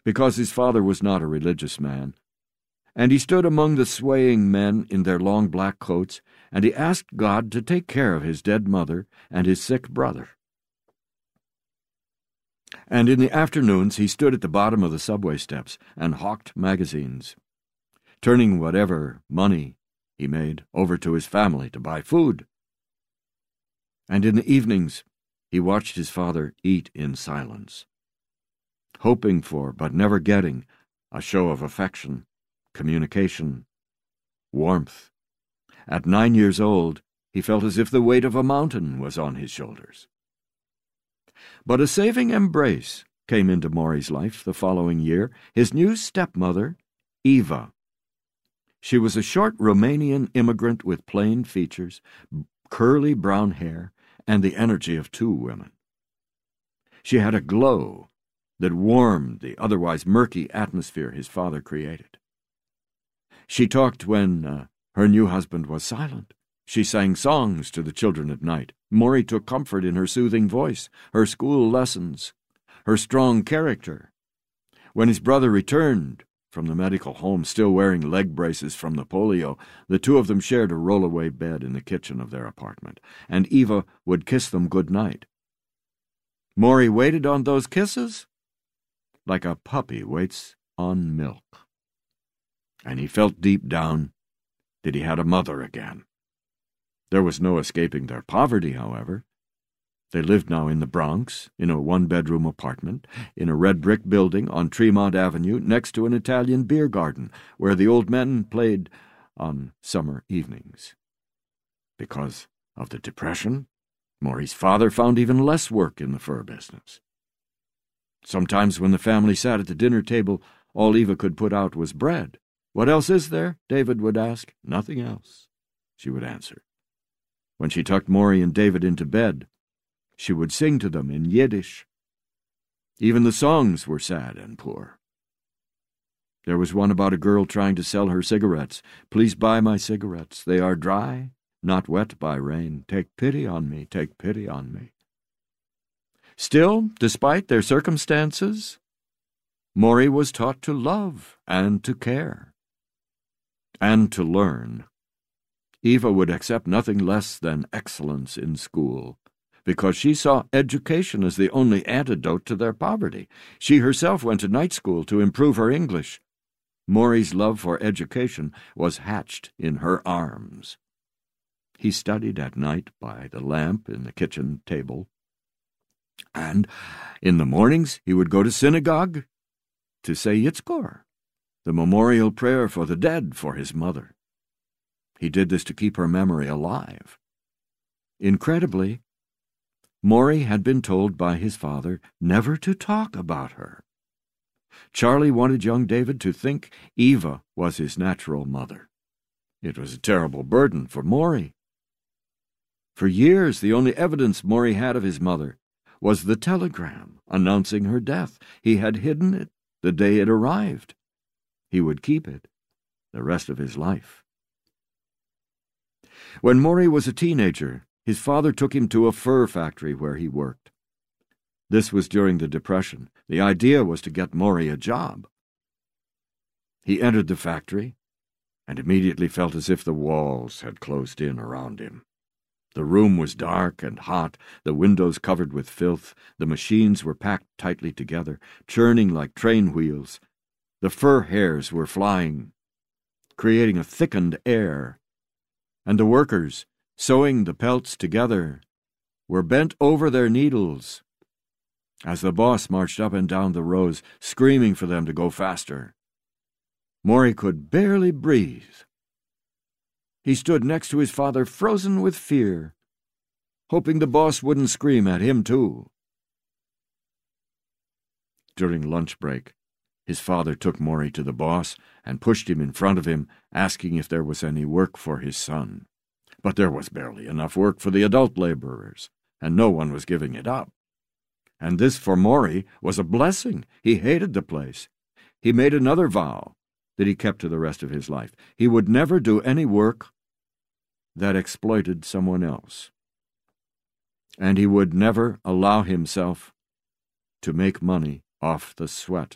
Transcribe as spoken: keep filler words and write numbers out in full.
because his father was not a religious man. And he stood among the swaying men in their long black coats, and he asked God to take care of his dead mother and his sick brother. And in the afternoons he stood at the bottom of the subway steps and hawked magazines, turning whatever money he made over to his family to buy food. And in the evenings he watched his father eat in silence, hoping for, but never getting, a show of affection, communication, warmth. At nine years old, he felt as if the weight of a mountain was on his shoulders. But a saving embrace came into Maury's life the following year, his new stepmother, Eva. She was a short Romanian immigrant with plain features, curly brown hair, and the energy of two women. She had a glow that warmed the otherwise murky atmosphere his father created. She talked when uh, her new husband was silent. She sang songs to the children at night. Maury took comfort in her soothing voice, her school lessons, her strong character. When his brother returned from the medical home, still wearing leg braces from the polio, the two of them shared a roll-away bed in the kitchen of their apartment, and Eva would kiss them good night. Maury waited on those kisses like a puppy waits on milk. And he felt deep down that he had a mother again. There was no escaping their poverty, however. They lived now in the Bronx, in a one-bedroom apartment, in a red-brick building on Tremont Avenue, next to an Italian beer garden, where the old men played on summer evenings. Because of the Depression, Maury's father found even less work in the fur business. Sometimes when the family sat at the dinner table, all Eva could put out was bread. "What else is there?" David would ask. "Nothing else," she would answer. When she tucked Maury and David into bed, she would sing to them in Yiddish. Even the songs were sad and poor. There was one about a girl trying to sell her cigarettes. "Please buy my cigarettes. They are dry, not wet by rain. Take pity on me, take pity on me." Still, despite their circumstances, Maury was taught to love and to care, and to learn. Eva would accept nothing less than excellence in school, because she saw education as the only antidote to their poverty. She herself went to night school to improve her English. Maury's love for education was hatched in her arms. He studied at night by the lamp in the kitchen table, and in the mornings he would go to synagogue to say Yitzkor, the memorial prayer for the dead, for his mother. He did this to keep her memory alive. Incredibly, Maury had been told by his father never to talk about her. Charlie wanted young David to think Eva was his natural mother. It was a terrible burden for Maury. For years, the only evidence Maury had of his mother was the telegram announcing her death. He had hidden it the day it arrived. He would keep it the rest of his life. When Maury was a teenager, his father took him to a fur factory where he worked. This was during the Depression. The idea was to get Maury a job. He entered the factory and immediately felt as if the walls had closed in around him. The room was dark and hot, the windows covered with filth, the machines were packed tightly together, churning like train wheels. The fur hairs were flying, creating a thickened air, and the workers, sewing the pelts together, were bent over their needles as the boss marched up and down the rows, screaming for them to go faster. Maury could barely breathe. He stood next to his father, frozen with fear, hoping the boss wouldn't scream at him too. During lunch break, his father took Maury to the boss and pushed him in front of him, asking if there was any work for his son. But there was barely enough work for the adult laborers, and no one was giving it up. And this, for Maury, was a blessing. He hated the place. He made another vow that he kept to the rest of his life. He would never do any work that exploited someone else. And he would never allow himself to make money off the sweat